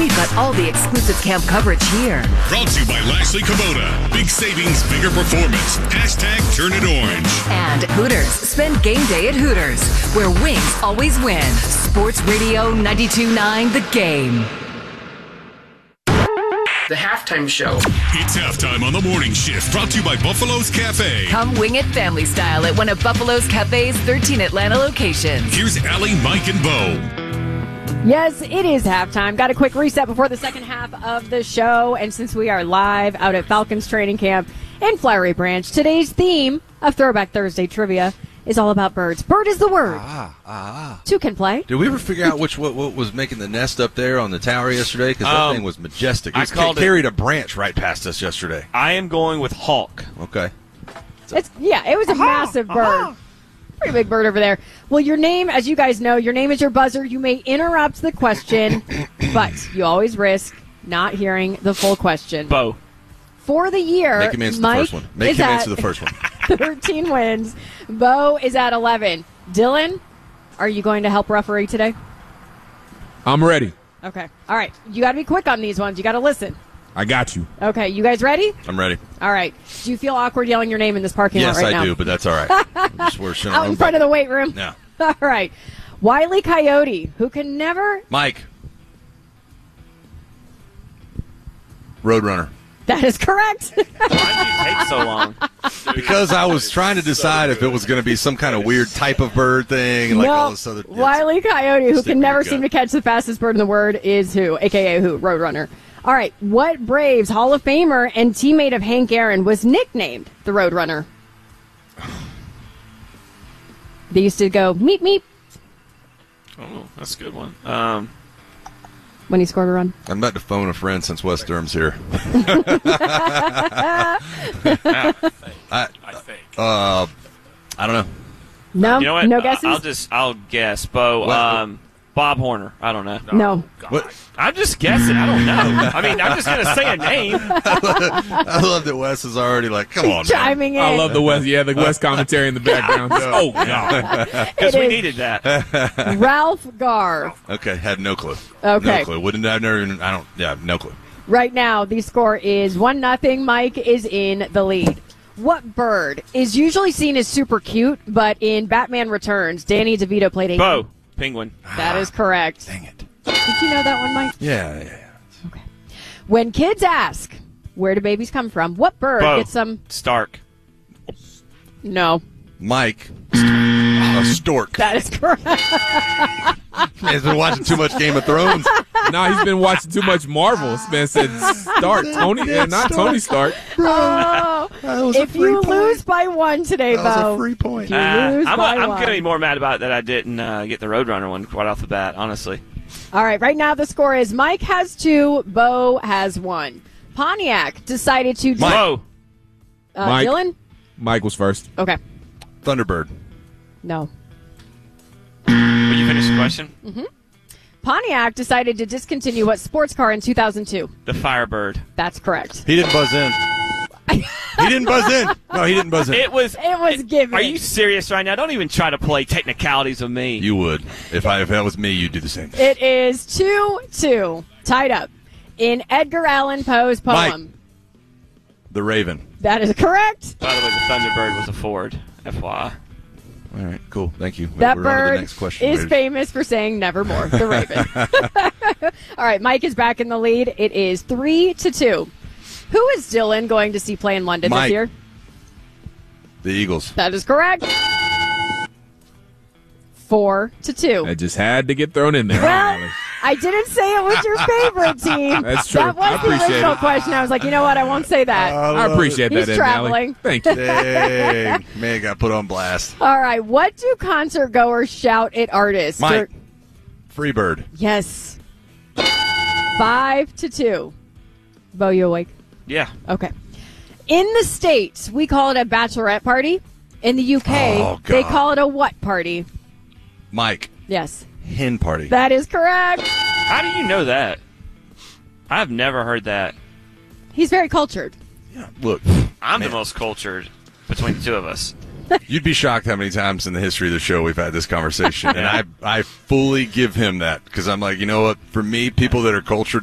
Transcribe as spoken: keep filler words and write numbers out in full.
We've got all the exclusive camp coverage here. Brought to you by Lashley Kubota. Big savings, bigger performance. Hashtag turn it orange. And Hooters. Spend game day at Hooters, where wings always win. Sports Radio ninety-two point nine The Game. The halftime show. It's halftime on the morning shift, brought to you by Buffalo's Cafe. Come wing it family style at one of Buffalo's Cafe's thirteen Atlanta locations. Here's Allie, Mike, and Bo. Yes, it is halftime. Got a quick reset before the second half of the show. And since we are live out at Falcons training camp in Flowery Branch, today's theme of Throwback Thursday trivia is all about birds. Bird is the word. Ah, ah. Two can play. Did we ever figure out which what, what was making the nest up there on the tower yesterday? Because that Um, thing was majestic. It I was called ca- it- carried a branch right past us yesterday. I am going with hawk. Okay. It's yeah, it was a massive bird. Pretty big bird over there. Well, your name, as you guys know, your name is your buzzer. You may interrupt the question, but you always risk not hearing the full question. Bo. For the year, Make him answer Mike the first one. Make is him at answer the first one. thirteen wins. Bo is at eleven. Dylan, are you going to help referee today? I'm ready. Okay. All right. You got to be quick on these ones. You got to listen. I got you. Okay. You guys ready? I'm ready. All right. Do you feel awkward yelling your name in this parking Yes, lot right I now? do, but that's all right. I'm just worshiping Out in front of the weight room? No. All right. Wile E. Coyote, who can never... Mike. Roadrunner. That is correct. Why did you take so long? Because I was trying to decide if it was going to be some kind of weird type of bird thing, and like no. all this other. Yes. Wile E. Coyote, who Stick can with never your seem gut. to catch the fastest bird in the word, is who? A K A who? Roadrunner. All right. What Braves Hall of Famer and teammate of Hank Aaron was nicknamed the Roadrunner? They used to go meep meep Oh, that's a good one. Um, when he scored a run. I'm about to phone a friend since Wes Durham's here. I, I, I think. uh, I don't know. No, You know what? no I- guesses. I'll just, I'll guess. Bo, What? um, Bob Horner. I don't know. no. What? I'm just guessing. I don't know. I mean, I'm just going to say a name. I love that Wes is already like, come on, man. Chiming in. I love the West. Yeah, the West commentary in the background. Oh God. Because It we is. needed that. Ralph Garr. Okay, had no clue. Okay. No clue. Wouldn't I've never even, I don't, yeah, no clue. Right now, the score is one nothing. Mike is in the lead. What bird is usually seen as super cute, but in Batman Returns, Danny DeVito played a... Bo, penguin. That is correct. Dang it. Did you know that one, Mike? Yeah, yeah, yeah. Okay. When kids ask, where do babies come from? What bird Bo, gets them? Stark. No, Mike, a stork. that is correct. He's been watching too much Game of Thrones. No, he's been watching too much Marvel. Man said Stark. Tony, yeah, not Tony Stark. Oh, That was a if free you point. lose by one today, That was Bo. a free point. You Uh, lose I'm, by I'm one. going to be more mad about that I didn't uh, get the Roadrunner one right off the bat, honestly. All right, right now the score is Mike has two, Bo has one. Pontiac decided to... Mike. Bo, Uh, Mike. Dylan? Mike was first. Okay. Thunderbird. No. will you finish the question? Pontiac decided to discontinue what sports car in two thousand two? The Firebird. That's correct. He didn't buzz in. He didn't buzz in. No, he didn't buzz in. It was. It was given. Are you serious right now? Don't even try to play technicalities with me. You would. If I if that was me, you'd do the same thing. It is two two, tied up. In Edgar Allan Poe's poem. The Raven. That is correct. By the way, the Thunderbird was a Ford. F Y I. All right, cool. Thank you. That We're on to bird the next question. is Raiders. famous for saying nevermore. The Raven. All right, Mike is back in the lead. It is three to two. Who is Dylan going to see play in London Mike. this year? The Eagles. That is correct. Four to two. That just had to get thrown in there. Well, I didn't say it was your favorite team. That's true. That I was the appreciate original it. question. I was like, you know what? I won't say that. I appreciate He's that, Ed traveling. Nally. Thank you. Dang. Man got put on blast. All right. What do concert goers shout at artists? Mike. Dur- Freebird. Yes. Five to two. Bo, you awake? Yeah. Okay. In the States, we call it a bachelorette party. In the U K, Oh, they God. call it a what party? Mike. Yes. Hen party. That is correct. How do you know that? I've never heard that. He's very cultured. Yeah, look. I'm Man. the most cultured between the two of us. You'd be shocked how many times in the history of the show we've had this conversation. And I I fully give him that because I'm like, you know what? For me, people that are cultured